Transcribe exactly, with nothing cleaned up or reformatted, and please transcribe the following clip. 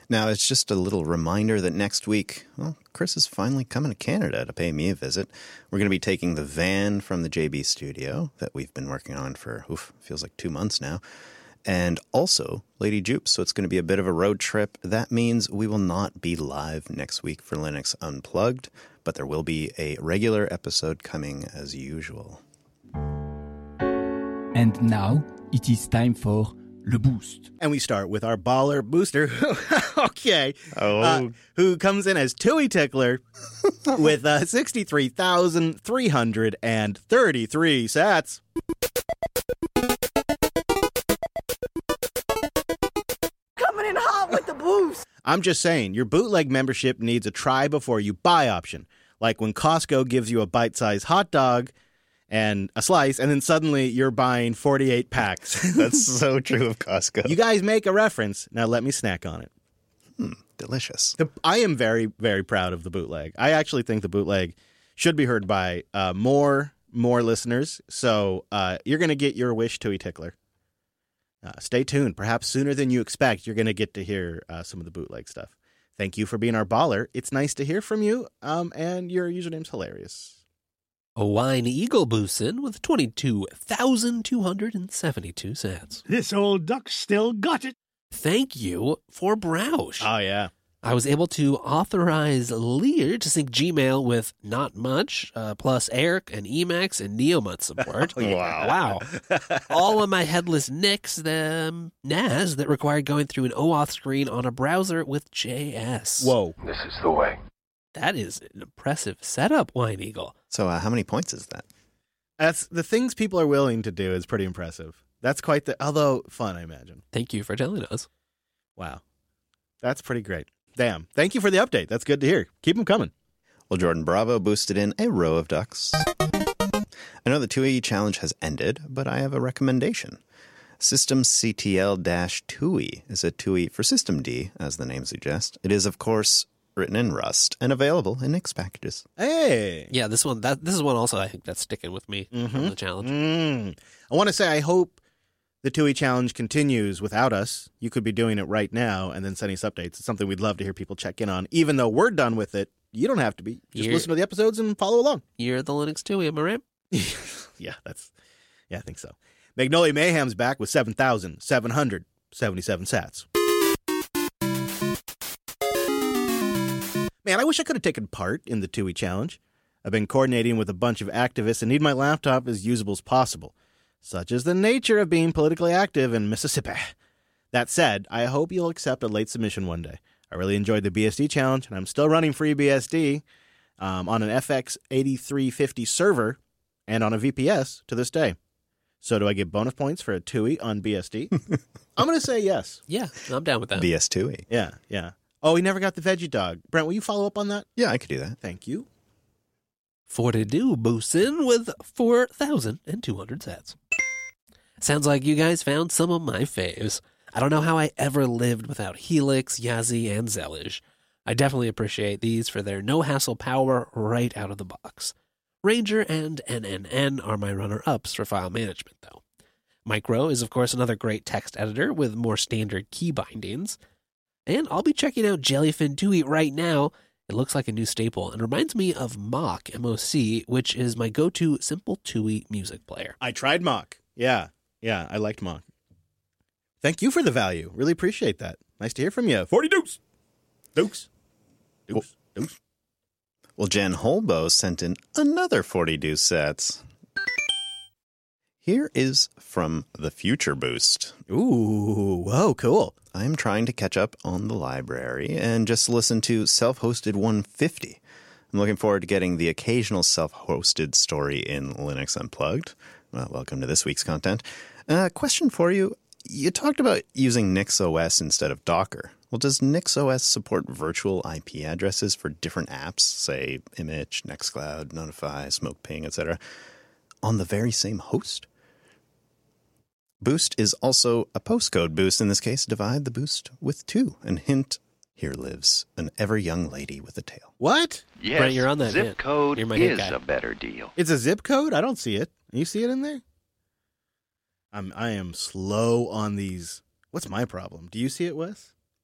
Now, it's just a little reminder that next week, well, Chris is finally coming to Canada to pay me a visit. We're going to be taking the van from the J B studio that we've been working on for, oof, feels like two months now. And also Lady Jupes, so it's going to be a bit of a road trip. That means we will not be live next week for Linux Unplugged, but there will be a regular episode coming as usual. And now it is time for Le Boost. And we start with our baller booster, okay, Oh. uh, who comes in as Tui Tickler with uh, sixty-three thousand three hundred thirty-three sats. Coming in hot with the boost. I'm just saying, your bootleg membership needs a try before you buy option. Like when Costco gives you a bite-sized hot dog and a slice, and then suddenly you're buying forty-eight packs. That's so true of Costco. You guys make a reference. Now let me snack on it. Hmm, delicious. The, I am very, very proud of the bootleg. I actually think the bootleg should be heard by uh, more, more listeners. So uh, you're going to get your wish, Tui Tickler. Uh, stay tuned. Perhaps sooner than you expect, you're going to get to hear uh, some of the bootleg stuff. Thank you for being our baller. It's nice to hear from you, um, and your username's hilarious. A Wine Eagle boosts in with twenty-two thousand two hundred seventy-two sats. This old duck still got it. Thank you for Browsh. Oh, yeah. I was able to authorize Lear to sync Gmail with not much, uh, plus Eric and Emacs and Neomut support. Oh, yeah. Wow. All of my headless nicks, the um, N A S that required going through an OAuth screen on a browser with J S. Whoa. This is the way. That is an impressive setup, Wine Eagle. So uh, how many points is that? That's the things people are willing to do is pretty impressive. That's quite the, although fun, I imagine. Thank you for telling us. Wow. That's pretty great. Damn. Thank you for the update. That's good to hear. Keep them coming. Well, Jordan Bravo boosted in a row of ducks. I know the two A E challenge has ended, but I have a recommendation. systemctl-two E is a two E for systemd, as the name suggests. It is, of course, written in Rust and available in Nix packages. Hey. Yeah, this one that this is one also I think that's sticking with me Mm-hmm. from the challenge. Mm. I want to say I hope the two E challenge continues without us. You could be doing it right now and then sending us updates. It's something we'd love to hear people check in on. Even though we're done with it, you don't have to be. Just You're- listen to the episodes and follow along. You're the Linux two E, am I right? Yeah, that's. Yeah, I think so. Magnolia Mayhem's back with seven thousand seven hundred seventy-seven sats. Man, I wish I could have taken part in the two E challenge. I've been coordinating with a bunch of activists and need my laptop as usable as possible. Such is the nature of being politically active in Mississippi. That said, I hope you'll accept a late submission one day. I really enjoyed the B S D challenge, and I'm still running FreeBSD um, on an F X eighty-three fifty server and on a V P S to this day. So do I get bonus points for a two E on B S D? I'm going to say yes. Yeah, I'm down with that. B S two E. Yeah, yeah. Oh, we never got the veggie dog. Brent, will you follow up on that? Yeah, I could do that. Thank you. forty-two boosts in with four thousand two hundred sats. Sounds like you guys found some of my faves. I don't know how I ever lived without Helix, Yazi, and Zellige. I definitely appreciate these for their no-hassle power right out of the box. Ranger and N N N are my runner-ups for file management, though. Micro is, of course, another great text editor with more standard key bindings. And I'll be checking out Jellyfin two E right now. It looks like a new staple and reminds me of Mock, M O C, which is my go-to simple two E music player. I tried Mock. Yeah, yeah, I liked Mock. Thank you for the value. Really appreciate that. Nice to hear from you. forty dukes. Dukes. Dukes. Dukes. Well, Jen Holbo sent in another forty deuce sets. Here is from the Future Boost. Ooh, whoa, cool. I'm trying to catch up on the library and just listen to Self-Hosted one fifty. I'm looking forward to getting the occasional self-hosted story in Linux Unplugged. Well, welcome to this week's content. Uh, question for you. You talked about using NixOS instead of Docker. Well, does NixOS support virtual I P addresses for different apps, say Image, Nextcloud, Notify, SmokePing, et cetera, on the very same host? Boost is also a postcode boost. In this case, divide the boost with two. And hint, here lives an ever young lady with a tail. What? Yes, Brent, you're on that zip hit. code You're my hit is guy. a better deal. It's a zip code? I don't see it. You see it in there? I'm I am slow on these. What's my problem? Do you see it, Wes?